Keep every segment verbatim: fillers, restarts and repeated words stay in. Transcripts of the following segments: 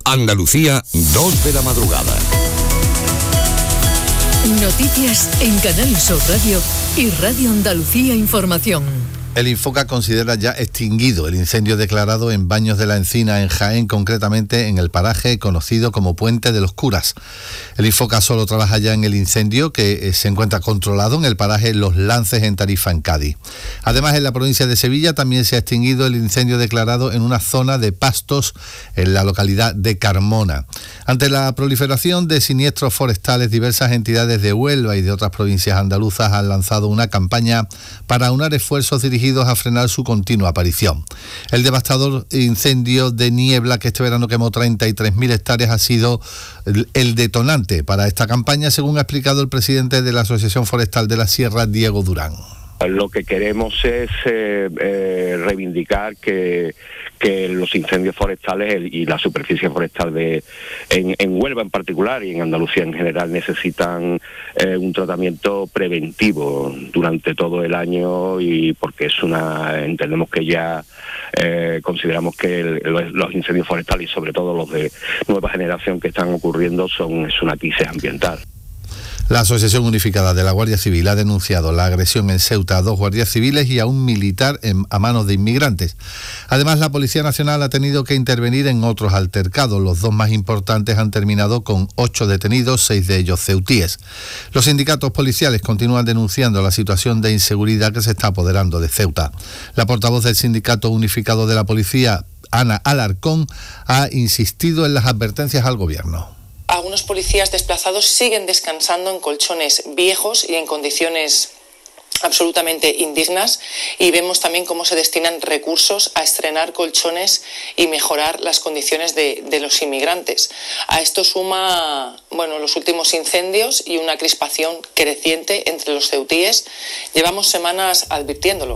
Andalucía, dos de la madrugada. Noticias en Canal Sur Radio y Radio Andalucía Información. El Infoca considera ya extinguido el incendio declarado en Baños de la Encina, en Jaén, concretamente en el paraje conocido como Puente de los Curas. El Infoca solo trabaja ya en el incendio que se encuentra controlado en el paraje Los Lances, en Tarifa, en Cádiz. Además, en la provincia de Sevilla también se ha extinguido el incendio declarado en una zona de pastos en la localidad de Carmona. Ante la proliferación de siniestros forestales, diversas entidades de Huelva y de otras provincias andaluzas han lanzado una campaña para aunar esfuerzos dirigidos a frenar su continua aparición. El devastador incendio de niebla que este verano quemó treinta y tres mil hectáreas ha sido el detonante para esta campaña, según ha explicado el presidente de la Asociación Forestal de la Sierra, Diego Durán. Lo que queremos es eh, eh, reivindicar que, que los incendios forestales y la superficie forestal de en, en Huelva en particular y en Andalucía en general necesitan eh, un tratamiento preventivo durante todo el año, y porque es una entendemos que ya eh, consideramos que el, los incendios forestales y sobre todo los de nueva generación que están ocurriendo son es una crisis ambiental. La Asociación Unificada de la Guardia Civil ha denunciado la agresión en Ceuta a dos guardias civiles y a un militar en, a manos de inmigrantes. Además, la Policía Nacional ha tenido que intervenir en otros altercados. Los dos más importantes han terminado con ocho detenidos, seis de ellos ceutíes. Los sindicatos policiales continúan denunciando la situación de inseguridad que se está apoderando de Ceuta. La portavoz del Sindicato Unificado de la Policía, Ana Alarcón, ha insistido en las advertencias al Gobierno. Algunos policías desplazados siguen descansando en colchones viejos y en condiciones absolutamente indignas, y vemos también cómo se destinan recursos a estrenar colchones y mejorar las condiciones de, de los inmigrantes. A esto suma, bueno, los últimos incendios y una crispación creciente entre los ceutíes. Llevamos semanas advirtiéndolo.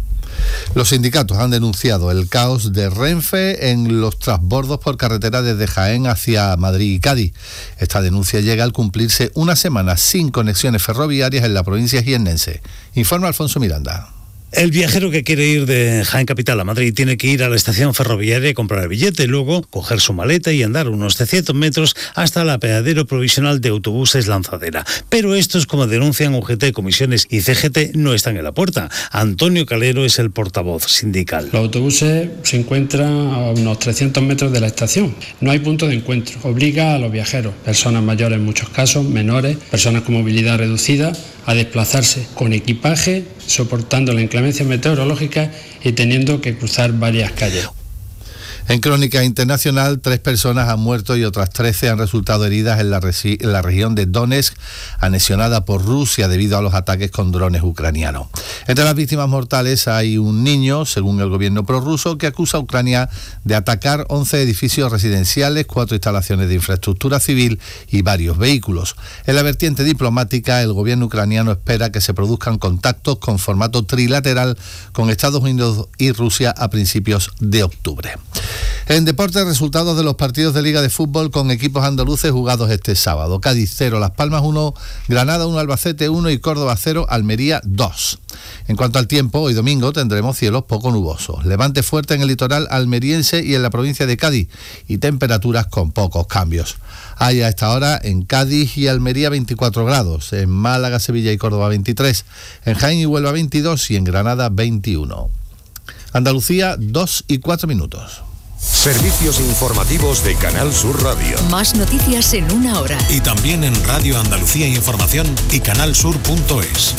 Los sindicatos han denunciado el caos de Renfe en los transbordos por carretera desde Jaén hacia Madrid y Cádiz. Esta denuncia llega al cumplirse una semana sin conexiones ferroviarias en la provincia jiennense. Informa Alfonso Miranda. El viajero que quiere ir de Jaén capital a Madrid tiene que ir a la estación ferroviaria y comprar el billete, luego coger su maleta y andar unos trescientos metros hasta el apeadero provisional de autobuses Lanzadera. Pero estos, como denuncian U G T, Comisiones y C G T, no están en la puerta. Antonio Calero es el portavoz sindical. Los autobuses se encuentran a unos trescientos metros de la estación. No hay punto de encuentro. Obliga a los viajeros, personas mayores en muchos casos, menores, personas con movilidad reducida, a desplazarse con equipaje, soportando la inclemencia meteorológica y teniendo que cruzar varias calles. En crónica internacional, tres personas han muerto y otras trece han resultado heridas en la, resi- en la región de Donetsk, anexionada por Rusia debido a los ataques con drones ucranianos. Entre las víctimas mortales hay un niño, según el gobierno prorruso, que acusa a Ucrania de atacar once edificios residenciales, cuatro instalaciones de infraestructura civil y varios vehículos. En la vertiente diplomática, el gobierno ucraniano espera que se produzcan contactos con formato trilateral con Estados Unidos y Rusia a principios de octubre. En deportes, resultados de los partidos de Liga de Fútbol con equipos andaluces jugados este sábado. Cádiz cero, Las Palmas uno, Granada uno, Albacete uno y Córdoba cero, Almería dos. En cuanto al tiempo, hoy domingo tendremos cielos poco nubosos. Levante fuerte en el litoral almeriense y en la provincia de Cádiz y temperaturas con pocos cambios. Hay a esta hora en Cádiz y Almería veinticuatro grados, en Málaga, Sevilla y Córdoba veintitrés, en Jaén y Huelva veintidós y en Granada veintiuno. Andalucía, dos y cuatro minutos. Servicios informativos de Canal Sur Radio. Más noticias en una hora. Y también en Radio Andalucía Información y canal sur punto es.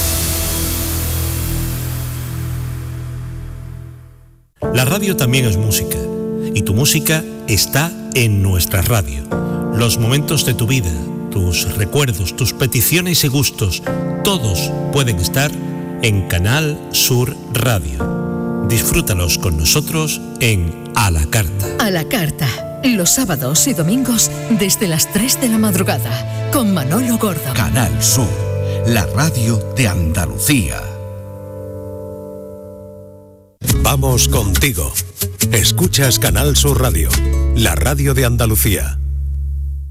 La radio también es música. Y tu música está en nuestra radio. Los momentos de tu vida, tus recuerdos, tus peticiones y gustos, todos pueden estar en Canal Sur Radio. Disfrútalos con nosotros en A la Carta. A la Carta, los sábados y domingos desde las tres de la madrugada, con Manolo Gordo. Canal Sur, la radio de Andalucía. Vamos contigo. Escuchas Canal Sur Radio, la radio de Andalucía.